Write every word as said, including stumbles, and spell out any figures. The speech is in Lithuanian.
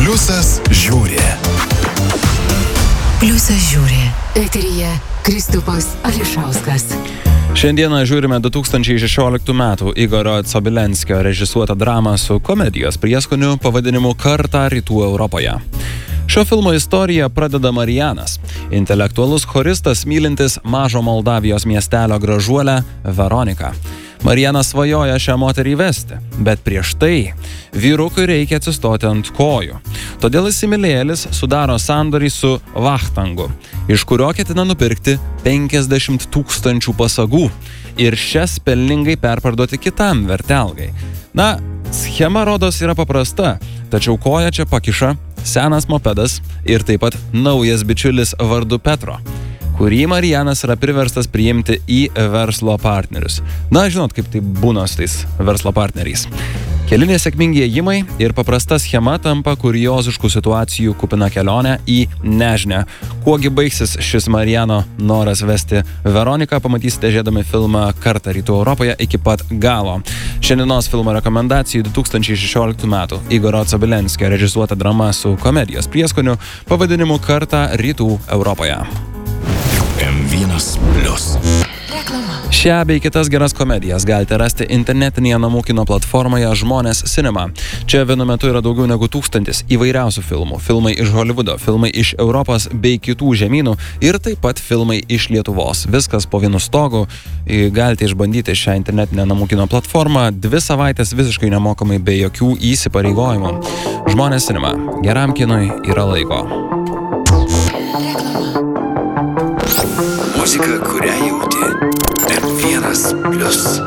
Pliusas žiūri. Pliusas žiūri. Eteryje Kristupas Ališauskas. Šiandieną žiūrime du tūkstančiai šešioliktų metų Igoro Cobilenskio režisuotą dramą su komedijos prieskoniu pavadinimu Kartą rytų Europoje. Šio filmo istoriją pradeda Marijanas, intelektualus choristas mylintis mažo Moldavijos miestelio gražuolę Veroniką. Marijanas svajoja šią moterį vesti, bet prieš tai vyrukui reikia atsistoti ant kojų. Todėl įsimylėjėlis sudaro sandorį su Vachtangu, iš kurio ketina nupirkti penkiasdešimt tūkstančių pasagų ir šias pelningai perparduoti kitam vertelgai. Na, schema rodos yra paprasta, tačiau koją čia pakiša senas mopedas ir taip pat naujas bičiulis vardu Petro, kurį Marijanas yra priverstas priimti į verslo partnerius. Na, žinot, kaip tai būna su tais verslo partneriais. Keli nesėkmingi ėjimai ir paprasta schema tampa kurioziškų situacijų kupina kelionę į nežinią. Kuogi baigsis šis Marijano noras vesti Veroniką, pamatysite žiūrėdami filmą Kartą rytų Europoje iki pat galo. Šiandienos filmo rekomendacijų du tūkstančiai šešioliktų metų Igoro Cobilenskio režisuota drama su komedijos prieskoniu pavadinimu Kartą rytų Europoje. M vienas plius. Šią bei kitas geras komedijas galite rasti internetinėje namų kino platformoje Žmonės Cinema. Čia vienu metu yra daugiau negu tūkstantis įvairiausių filmų. Filmai iš Holivudo, filmai iš Europos bei kitų žemynų ir taip pat filmai iš Lietuvos. Viskas po vienu stogu. Galite išbandyti šią internetinę namų kino platformą dvi savaitės visiškai nemokamai be jokių įsipareigojimų. Žmonės Cinema. Geram kinui yra laiko. Muzika, kurią jau